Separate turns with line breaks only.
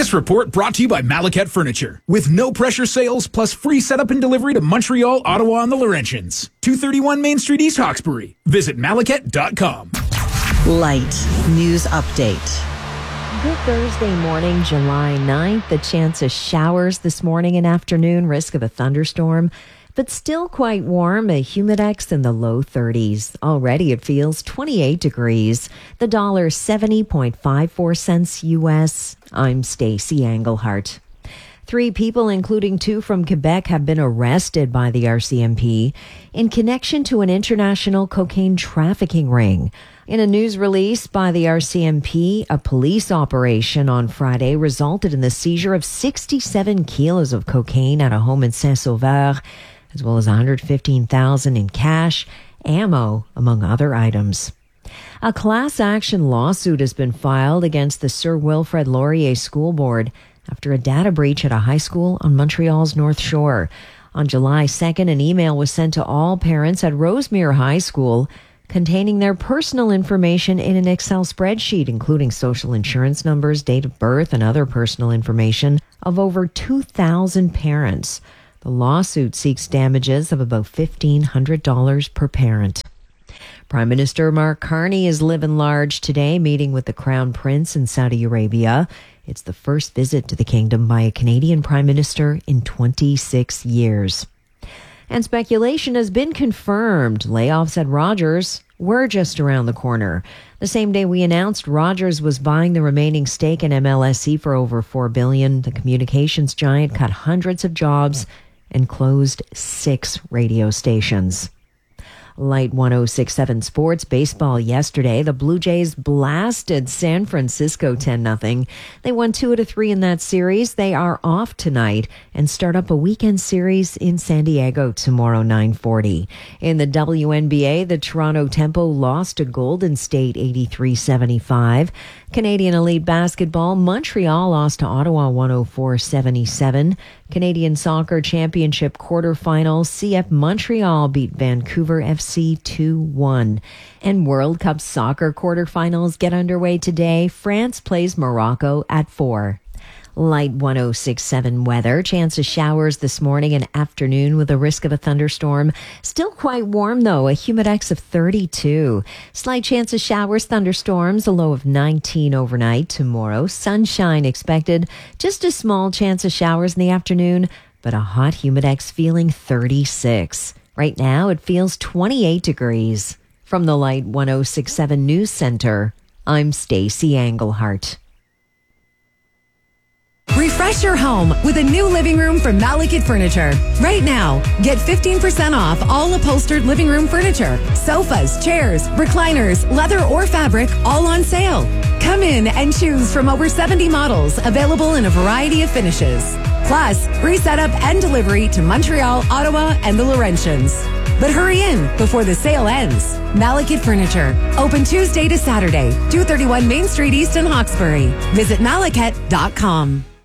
This report brought to you by Malaket Furniture. With no pressure sales plus free setup and delivery to Montreal, Ottawa, and the Laurentians. 231 Main Street, East Hawkesbury. Visit Malaket.com.
Light News Update. Good Thursday morning, July 9th. The chance of showers this morning and afternoon. Risk of a thunderstorm. But still quite warm, a humidex in the low 30s. Already it feels 28 degrees. The dollar 70.54 cents U.S. I'm Stacey Englehart. 3 people, including 2 from Quebec, have been arrested by the RCMP in connection to an international cocaine trafficking ring. In a news release by the RCMP, a police operation on Friday resulted in the seizure of 67 kilos of cocaine at a home in Saint-Sauveur, as well as $115,000 in cash, ammo, among other items. A class action lawsuit has been filed against the Sir Wilfrid Laurier School Board after a data breach at a high school on Montreal's North Shore. On July 2nd, an email was sent to all parents at Rosemere High School containing their personal information in an Excel spreadsheet, including social insurance numbers, date of birth, and other personal information of over 2,000 parents. The lawsuit seeks damages of about $1,500 per parent. Prime Minister Mark Carney is living large today, meeting with the Crown Prince in Saudi Arabia. It's the first visit to the kingdom by a Canadian Prime Minister in 26 years. And speculation has been confirmed. Layoffs at Rogers were just around the corner. The same day we announced Rogers was buying the remaining stake in MLSE for over $4 billion, the communications giant cut hundreds of jobs and closed 6 radio stations. Light 106.7 Sports baseball yesterday. The Blue Jays blasted San Francisco 10-0. They won 2 out of 3 in that series. They are off tonight and start up a weekend series in San Diego tomorrow, 9:40. In the WNBA, the Toronto Tempo lost to Golden State 83-75. Canadian Elite Basketball, Montreal lost to Ottawa 104-77. Canadian Soccer Championship quarterfinal, CF Montreal beat Vancouver FC 2-1. And World Cup soccer quarterfinals get underway today. France plays Morocco at 4. Light 106.7 weather. Chance of showers this morning and afternoon with a risk of a thunderstorm. Still quite warm though, a humidex of 32. Slight chance of showers, thunderstorms, a low of 19 overnight. Tomorrow, sunshine expected. Just a small chance of showers in the afternoon, but a hot humidex feeling 36. Right now, it feels 28 degrees. From the Light 106.7 News Center, I'm Stacey Englehart.
Refresh your home with a new living room from Malaket Furniture. Right now, get 15% off all upholstered living room furniture. Sofas, chairs, recliners, leather or fabric, all on sale. Come in and choose from over 70 models available in a variety of finishes. Plus, free setup and delivery to Montreal, Ottawa, and the Laurentians. But hurry in before the sale ends. Malaket Furniture. Open Tuesday to Saturday, 231 Main Street East in Hawkesbury. Visit Malaket.com.